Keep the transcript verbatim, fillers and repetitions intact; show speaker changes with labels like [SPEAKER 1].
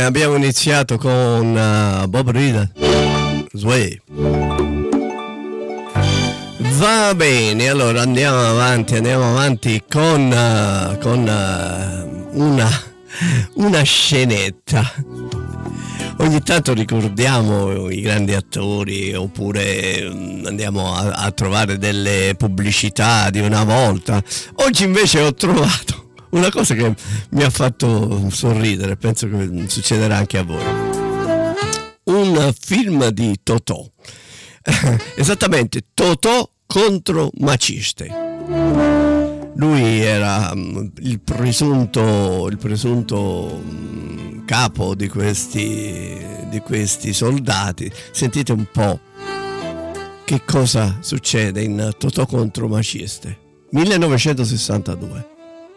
[SPEAKER 1] abbiamo iniziato con uh, Bob Reed, Sway. Va bene, allora andiamo avanti, andiamo avanti con, uh, con uh, una, una scenetta. Ogni tanto ricordiamo i grandi attori oppure andiamo a, a trovare delle pubblicità di una volta. Oggi invece ho trovato una cosa che mi ha fatto sorridere, penso che succederà anche a voi. Un film di Totò, esattamente Totò contro Maciste. Lui era il presunto, il presunto capo di questi, di questi soldati. Sentite un po' che cosa succede in Totò contro Maciste, millenovecentosessantadue.